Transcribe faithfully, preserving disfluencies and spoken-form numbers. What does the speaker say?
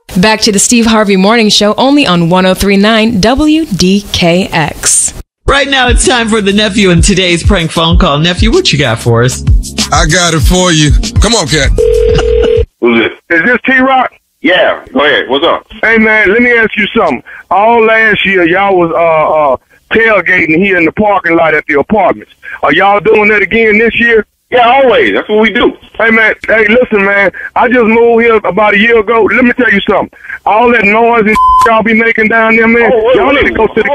Back to the Steve Harvey Morning Show, only on one oh three point nine W D K X. Right now, it's time for the nephew and today's prank phone call. Nephew, what you got for us? I got it for you. Come on, cat. Who's it? Is this T-Rock? Yeah, go ahead. What's up? Hey, man, let me ask you something. All last year, y'all was uh, uh, tailgating here in the parking lot at the apartments. Are y'all doing that again this year? Yeah, always. That's what we do. Hey, man, hey, listen, man. I just moved here about a year ago. Let me tell you something. All that noise and y'all be making down there, man, Oh, wait, y'all wait, need to go to the